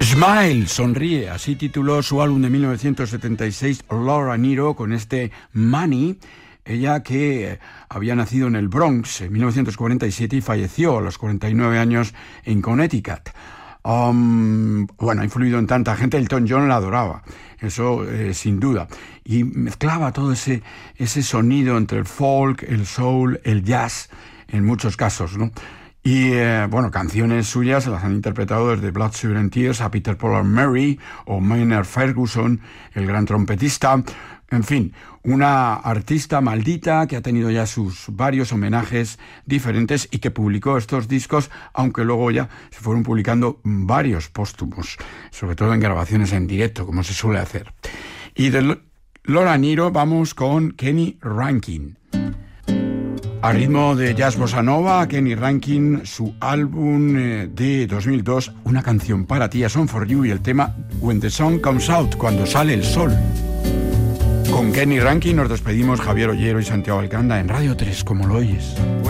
Smile, sonríe, así tituló su álbum de 1976 Laura Nyro con este Money. Ella que había nacido en el Bronx en 1947 y falleció a los 49 años en Connecticut. Ha influido en tanta gente. Elton John la adoraba, eso sin duda. Y mezclaba todo ese sonido entre el folk, el soul, el jazz, en muchos casos, ¿no? Y, canciones suyas las han interpretado desde Blood, Sugar and Tears a Peter Paul and Mary o Maynard Ferguson, el gran trompetista. En fin, una artista maldita que ha tenido ya sus varios homenajes diferentes y que publicó estos discos, aunque luego ya se fueron publicando varios póstumos, sobre todo en grabaciones en directo, como se suele hacer. Y de Laura Nyro vamos con Kenny Rankin. A ritmo de jazz bossa nova, Kenny Rankin, su álbum de 2002, Una canción para ti, A Song for You, y el tema When the Sun Comes Out, cuando sale el sol. Con Kenny Rankin nos despedimos Javier Ollero y Santiago Alcanda en Radio 3, como lo oyes.